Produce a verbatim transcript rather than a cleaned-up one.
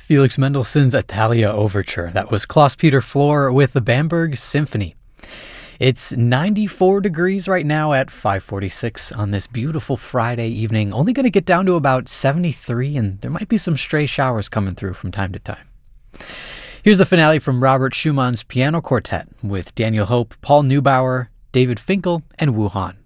Felix Mendelssohn's Italia Overture. That was Klaus-Peter Flor with the Bamberg Symphony. It's ninety-four degrees right now at five forty-six on this beautiful Friday evening. Only going to get down to about seventy-three, and there might be some stray showers coming through from time to time. Here's the finale from Robert Schumann's Piano Quartet with Daniel Hope, Paul Neubauer, David Finkel, and Wu Han.